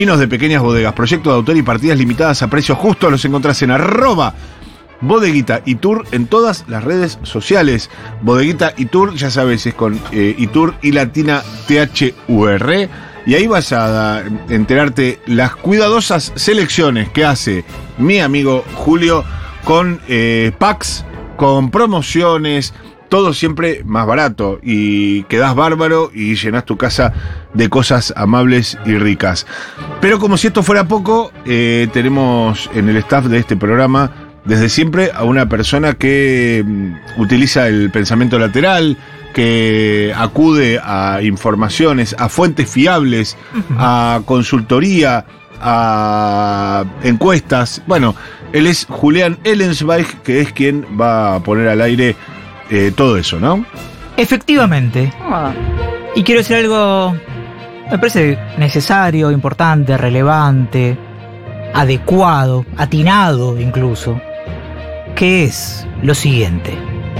Vinos de pequeñas bodegas, proyecto de autor y partidas limitadas a precios justos, los encontrás en @bodeguita y tour en todas las redes sociales. Bodeguita y tour, ya sabes, es con y tour y latina THUR. Y ahí vas a enterarte las cuidadosas selecciones que hace mi amigo Julio con packs, con promociones, todo siempre más barato. Y quedás bárbaro y llenás tu casa de cosas amables y ricas. Pero como si esto fuera poco, tenemos en el staff de este programa desde siempre a una persona que utiliza el pensamiento lateral, que acude a informaciones, a fuentes fiables, a consultoría, a encuestas. Bueno, él es Julián Ellensweig, que es quien va a poner al aire todo eso, ¿no? Efectivamente. Y quiero decir algo, me parece necesario, importante, relevante, adecuado, atinado incluso, que es lo siguiente.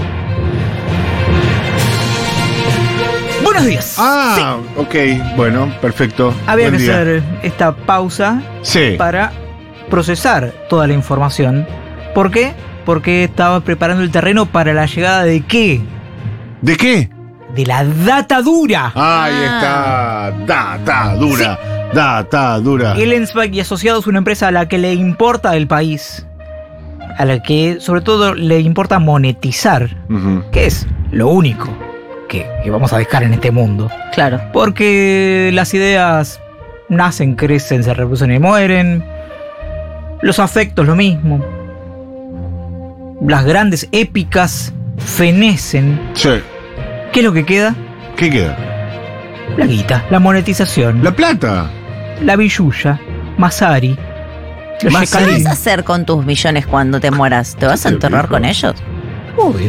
Buenos días. Ah, sí. Ok, bueno, perfecto. Había Buen que día. hacer esta pausa para procesar toda la información. ¿Por qué? Porque estaba preparando el terreno para la llegada de ¿qué? ¿De qué? De la data dura. Ahí está. Data dura. Sí. Data dura. Ellensweig y Asociados, una empresa a la que le importa el país, a la que sobre todo le importa monetizar, que es lo único que vamos a dejar en este mundo. Claro. Porque las ideas nacen, crecen, se reproducen y mueren. Los afectos lo mismo. Las grandes épicas fenecen. Sí. ¿Qué es lo que queda? ¿Qué queda? La guita, la monetización. La plata. La billulla, Masari. ¿Qué vas a hacer con tus millones cuando te mueras? ¿Te vas a enterrar con ellos? Obvio.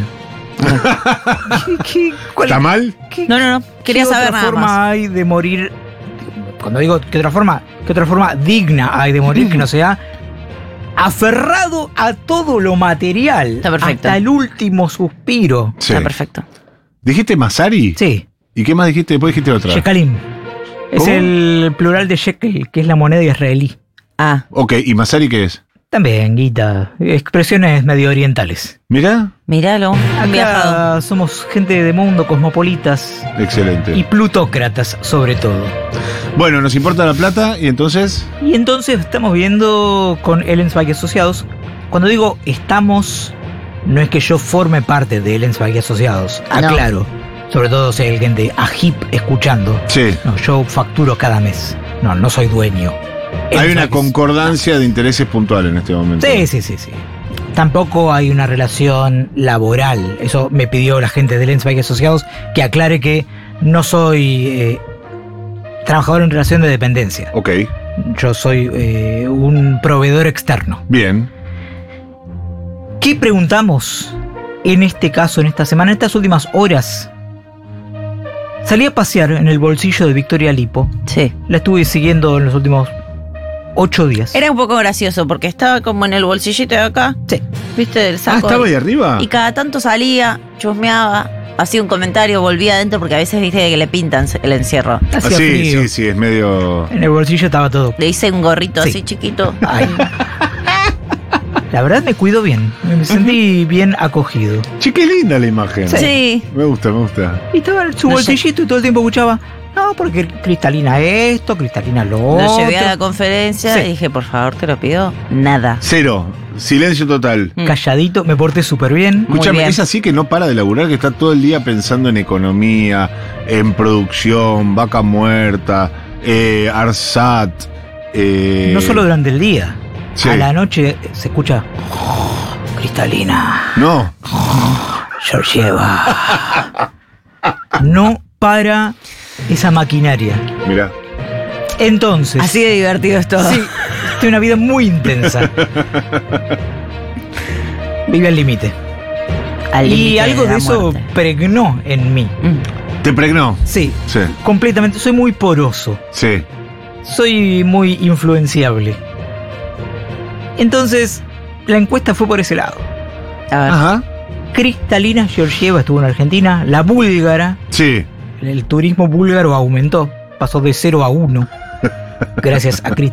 ¿Está mal? No. Quería saber nada ¿Qué otra forma hay de morir? Cuando digo ¿qué otra forma digna hay de morir que no sea aferrado a todo lo material? Está perfecto. Hasta el último suspiro. Sí. Está perfecto. ¿Dijiste Masari? Sí. ¿Y qué más dijiste? Después dijiste otra. Shekalim. Es el plural de shekel, que es la moneda israelí. Ah. Ok, ¿y Masari qué es? También, guita. Expresiones medio orientales. Mirá. Míralo. Acá somos gente de mundo, cosmopolitas. Excelente. Y plutócratas, sobre todo. Bueno, nos importa la plata y entonces... Y entonces estamos viendo con Ellensweig y Asociados. Cuando digo estamos, no es que yo forme parte de Ellensweig y Asociados. Aclaro. Sobre todo si hay alguien de AGIP escuchando. Sí. No, yo facturo cada mes. No soy dueño. Hay una concordancia de intereses puntual en este momento. Sí. Tampoco hay una relación laboral. Eso me pidió la gente de Ellensweig y Asociados, que aclare que no soy trabajador en relación de dependencia. Ok. Yo soy un proveedor externo. Bien. ¿Qué preguntamos en este caso, en esta semana, en estas últimas horas? Salí a pasear en el bolsillo de Victoria Lipo. Sí. La estuve siguiendo en los últimos 8 días. Era un poco gracioso porque estaba como en el bolsillito de acá. Sí. ¿Viste? Del saco. ¿Estaba ahí arriba? Y cada tanto salía, chusmeaba, hacía un comentario, volvía adentro porque a veces viste que le pintan el encierro. Hacía frío. Sí, es medio... En el bolsillo estaba todo. Le hice un gorrito Sí. así chiquito. Ay. La verdad me cuido bien. Me sentí bien acogido. Che, qué linda la imagen. Sí. Me gusta. Y estaba en su No bolsillito y todo el tiempo escuchaba, no, porque cristalina esto, cristalina lo otro. Lo llevé a la conferencia Sí. y dije, por favor, te lo pido. Nada. 0. Silencio total. Calladito, me porté súper bien. Muy Escúchame, bien. es así que no para de laburar, que está todo el día pensando en economía, en producción, vaca muerta, ARSAT. No solo durante el día. Sí. A la noche se escucha cristalina, No. Georgieva. No para esa maquinaria. Mirá. Entonces, Así de divertido es todo. sí, tengo una vida muy intensa. Vive al límite. Al Y límite algo de la eso muerte. pregnó en mí. ¿Te pregnó? Sí, Sí. completamente. Soy muy poroso. Sí. Soy muy influenciable. Entonces, la encuesta fue por ese lado. A ver. Ajá. Cristalina Georgieva estuvo en Argentina. La búlgara, Sí. el turismo búlgaro aumentó. Pasó de 0 a 1. Gracias a Cristian.